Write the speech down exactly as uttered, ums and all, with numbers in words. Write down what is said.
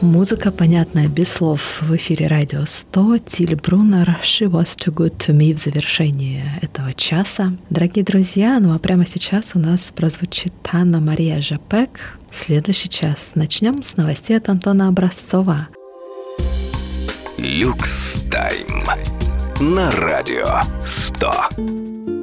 Музыка, понятная без слов, в эфире Радио сто. Тиль Брунер, She Was Too Good To Me в завершении этого часа. Дорогие друзья, ну а прямо сейчас у нас прозвучит Анна Мария Жапек. Следующий час начнем с новостей от Антона Образцова. Люкс Тайм на Радио сто.